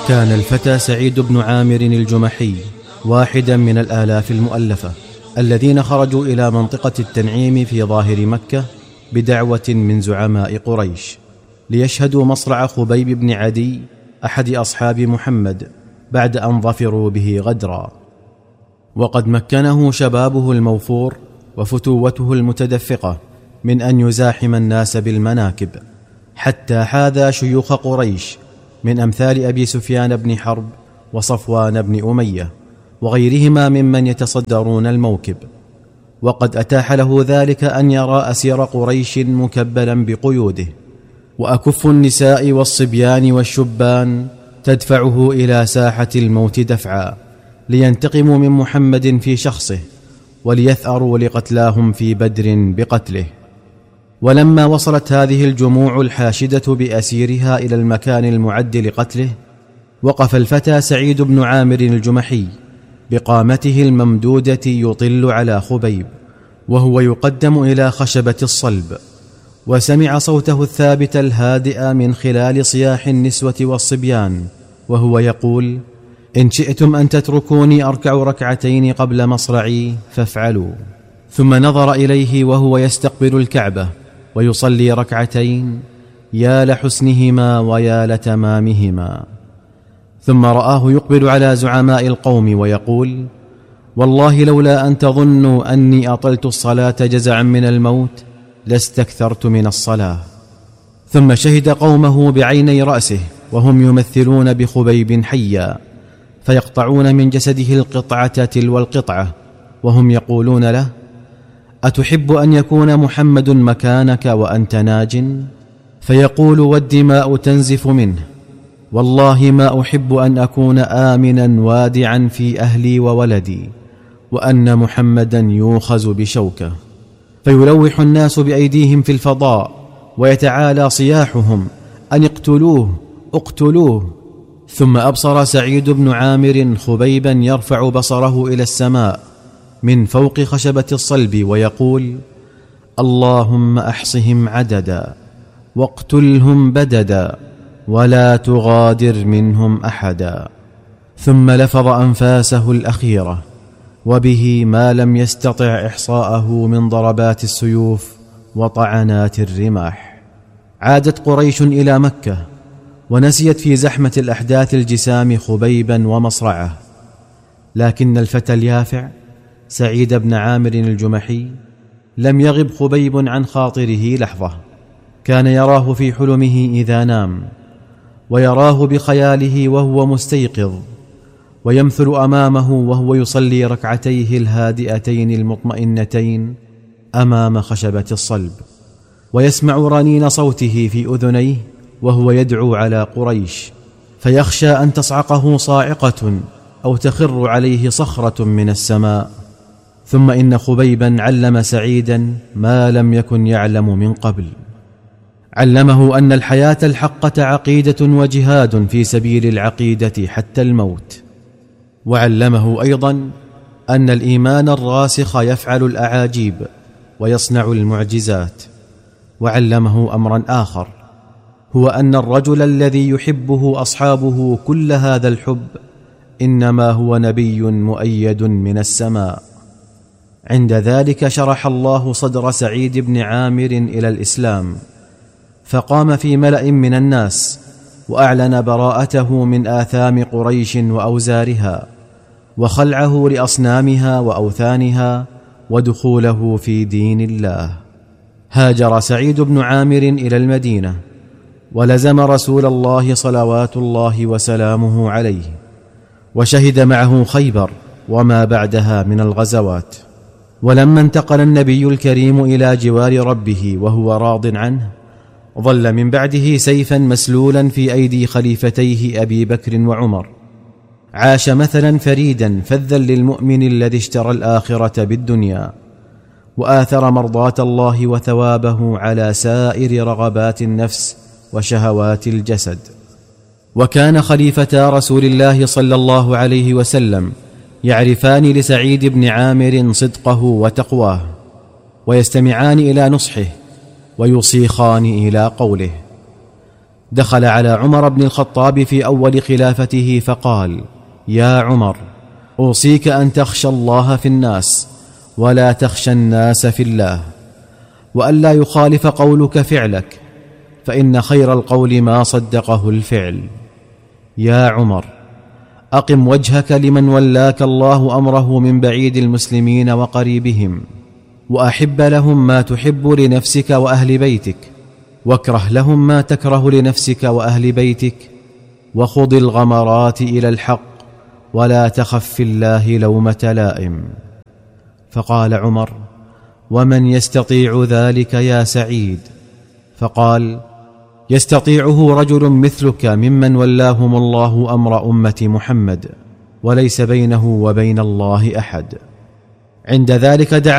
كان الفتى سعيد بن عامر الجمحي واحدا من الآلاف المؤلفة الذين خرجوا إلى منطقة التنعيم في ظاهر مكة بدعوة من زعماء قريش ليشهدوا مصرع خبيب بن عدي أحد أصحاب محمد بعد أن ظفروا به غدرا. وقد مكنه شبابه الموفور وفتوته المتدفقة من أن يزاحم الناس بالمناكب، حتى حاذا شيوخ قريش من أمثال أبي سفيان بن حرب وصفوان بن أمية وغيرهما ممن يتصدرون الموكب. وقد أتاح له ذلك أن يرى أسير قريش مكبلا بقيوده، وأكف النساء والصبيان والشبان تدفعه إلى ساحة الموت دفعا لينتقموا من محمد في شخصه وليثأروا لقتلاهم في بدر بقتله. ولما وصلت هذه الجموع الحاشدة بأسيرها إلى المكان المعد لقتله، وقف الفتى سعيد بن عامر الجمحي بقامته الممدودة يطل على خبيب وهو يقدم إلى خشبة الصلب، وسمع صوته الثابت الهادئ من خلال صياح النسوة والصبيان وهو يقول: إن شئتم أن تتركوني أركع ركعتين قبل مصرعي فافعلوا. ثم نظر إليه وهو يستقبل الكعبة ويصلي ركعتين، يا لحسنهما ويا لتمامهما. ثم رآه يقبل على زعماء القوم ويقول: والله لولا أن تظنوا أني أطلت الصلاة جزعا من الموت لاستكثرت من الصلاة. ثم شهد قومه بعيني رأسه وهم يمثلون بخبيب حيا، فيقطعون من جسده القطعة تلو القطعة وهم يقولون له: أتحب أن يكون محمد مكانك وأنت ناج؟ فيقول والدماء تنزف منه: والله ما أحب أن أكون آمنا وادعا في أهلي وولدي وأن محمدا يوخز بشوكه. فيلوح الناس بأيديهم في الفضاء ويتعالى صياحهم أن اقتلوه اقتلوه. ثم أبصر سعيد بن عامر خبيبا يرفع بصره إلى السماء من فوق خشبة الصلب ويقول: اللهم أحصهم عددا واقتلهم بددا ولا تغادر منهم أحدا. ثم لفظ أنفاسه الأخيرة وبه ما لم يستطع إحصاءه من ضربات السيوف وطعنات الرماح. عادت قريش إلى مكة ونسيت في زحمة الأحداث الجسام خبيبا ومصرعه، لكن الفتى اليافع سعيد بن عامر الجمحي لم يغب خبيب عن خاطره لحظة. كان يراه في حلمه إذا نام، ويراه بخياله وهو مستيقظ، ويمثل أمامه وهو يصلي ركعتيه الهادئتين المطمئنتين أمام خشبة الصلب، ويسمع رنين صوته في أذنيه وهو يدعو على قريش، فيخشى أن تصعقه صاعقة أو تخر عليه صخرة من السماء. ثم إن خبيبا علم سعيدا ما لم يكن يعلم من قبل، علمه أن الحياة الحقة عقيدة وجهاد في سبيل العقيدة حتى الموت، وعلمه أيضا أن الإيمان الراسخ يفعل الأعاجيب ويصنع المعجزات. وعلمه أمرا آخر، هو أن الرجل الذي يحبه أصحابه كل هذا الحب إنما هو نبي مؤيد من السماء. عند ذلك شرح الله صدر سعيد بن عامر إلى الإسلام، فقام في ملأ من الناس وأعلن براءته من آثام قريش وأوزارها وخلعه لأصنامها وأوثانها ودخوله في دين الله. هاجر سعيد بن عامر إلى المدينة ولزم رسول الله صلوات الله وسلامه عليه، وشهد معه خيبر وما بعدها من الغزوات. ولما انتقل النبي الكريم إلى جوار ربه وهو راض عنه، ظل من بعده سيفا مسلولا في أيدي خليفتيه أبي بكر وعمر. عاش مثلا فريدا فذا للمؤمن الذي اشترى الآخرة بالدنيا، وآثر مرضاة الله وثوابه على سائر رغبات النفس وشهوات الجسد. وكان خليفتا رسول الله صلى الله عليه وسلم يعرفان لسعيد بن عامر صدقه وتقواه، ويستمعان إلى نصحه ويصيخان إلى قوله. دخل على عمر بن الخطاب في أول خلافته فقال: يا عمر، أوصيك أن تخشى الله في الناس ولا تخشى الناس في الله، وألا يخالف قولك فعلك، فإن خير القول ما صدقه الفعل. يا عمر، أقم وجهك لمن ولاك الله أمره من بعيد المسلمين وقريبهم، وأحب لهم ما تحب لنفسك وأهل بيتك، واكره لهم ما تكره لنفسك وأهل بيتك، وخض الغمرات إلى الحق، ولا تخف في الله لومة لائم. فقال عمر: ومن يستطيع ذلك يا سعيد؟ فقال: يستطيعه رجل مثلك ممن ولاهم الله أمر أمة محمد، وليس بينه وبين الله أحد. عند ذلك دعا